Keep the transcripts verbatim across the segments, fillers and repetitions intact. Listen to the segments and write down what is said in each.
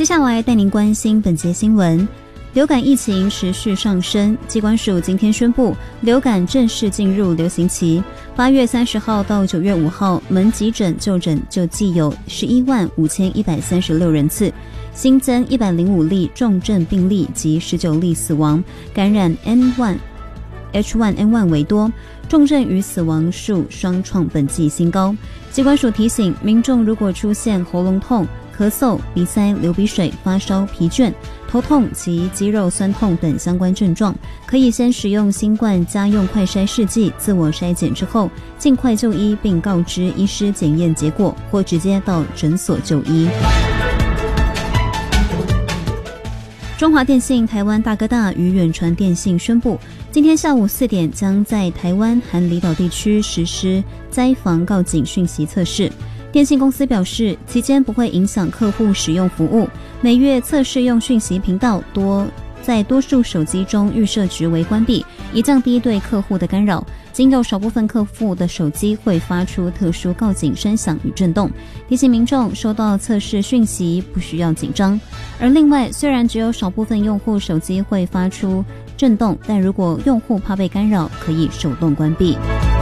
接下来带您关心本节新闻。流感疫情持续上升，疾管署今天宣布，流感正式进入流行期。八月三十号到九月五号，门急诊就诊就计有十一万五千一百三十六人次，新增一百零五例重症病例及十九例死亡，感染 N 一 H 一 N 一 为多，重症与死亡数双创本季新高。疾管署提醒民众，如果出现喉咙痛、咳嗽、鼻塞、流鼻水、发烧、疲倦、头痛及肌肉酸痛等相关症状，可以先使用新冠家用快筛试剂自我筛检之后，尽快就医并告知医师检验结果，或直接到诊所就医。中华电信台湾大哥大与远传电信宣布，今天下午四点将在台湾含离岛地区实施灾防告警讯息测试。电信公司表示，期间不会影响客户使用服务，每月测试用讯息频道多在多数手机中预设值为关闭，以降低对客户的干扰。仅有少部分客户的手机会发出特殊告警声响与震动，提醒民众收到测试讯息不需要紧张。而另外，虽然只有少部分用户手机会发出震动，但如果用户怕被干扰，可以手动关闭。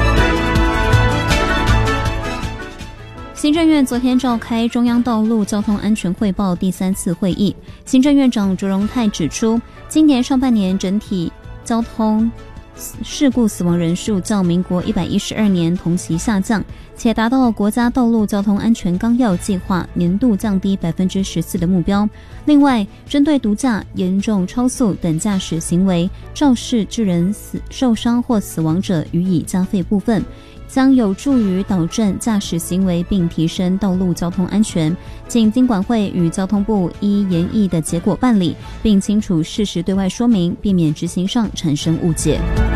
行政院昨天召开中央道路交通安全汇报第三次会议，行政院长卓荣泰指出，今年上半年整体交通事故死亡人数较民国一百一十二年同期下降，且达到国家道路交通安全纲要计划年度降低 百分之十四 的目标。另外，针对毒驾、严重超速等驾驶行为肇事致人死受伤或死亡者予以加费部分，将有助于导正驾驶行为并提升道路交通安全，请金管会与交通部依研议的结果办理，并清楚事实对外说明，避免执行上产生误解。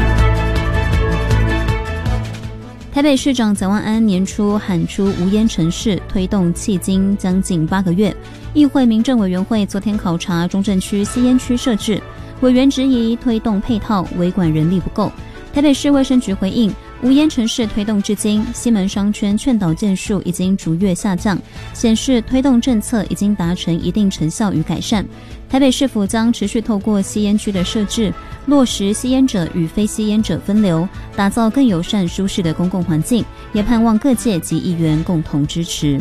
台北市长蒋万安年初喊出无烟城市，推动迄今将近八个月。议会民政委员会昨天考察中正区吸烟区设置，委员质疑推动配套维管人力不够。台北市卫生局回应，无烟城市推动至今，西门商圈劝导件数已经逐月下降，显示推动政策已经达成一定成效与改善。台北市府将持续透过吸烟区的设置，落实吸烟者与非吸烟者分流，打造更友善舒适的公共环境，也盼望各界及议员共同支持。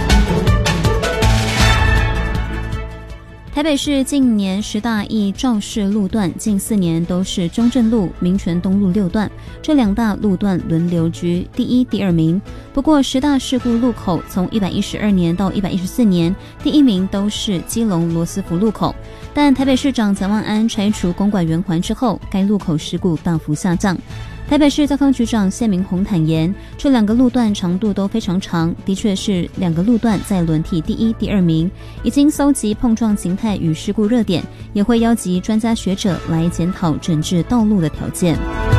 台北市近年十大易肇事路段，近四年都是中正路、民权东路六段，这两大路段轮流居第一、第二名。不过，十大事故路口从一百一十二年到一百一十四年，第一名都是基隆罗斯福路口。但台北市长蒋万安拆除公馆圆环之后，该路口事故大幅下降。台北市交通局长谢明宏坦言，这两个路段长度都非常长，的确是两个路段在轮替第一、第二名，已经搜集碰撞形态与事故热点，也会邀集专家学者来检讨整治道路的条件。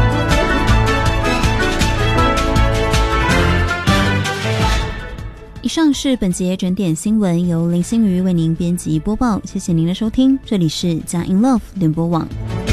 以上是本节整点新闻，由林心瑜为您编辑播报，谢谢您的收听，这里是佳音 Love 联播网。